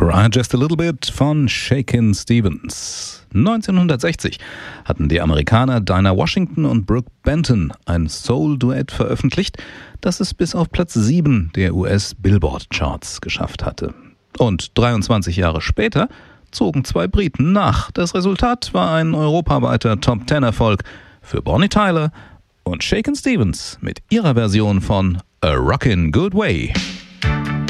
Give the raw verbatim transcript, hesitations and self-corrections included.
Cry Just a Little Bit von Shakin' Stevens. neunzehnhundertsechzig hatten die Amerikaner Dinah Washington und Brooke Benton ein Soul-Duett veröffentlicht, das es bis auf Platz sieben der U S-Billboard-Charts geschafft hatte. Und dreiundzwanzig Jahre später zogen zwei Briten nach. Das Resultat war ein europaweiter Top-Ten-Erfolg für Bonnie Tyler und Shakin' Stevens mit ihrer Version von A Rockin' Good Way.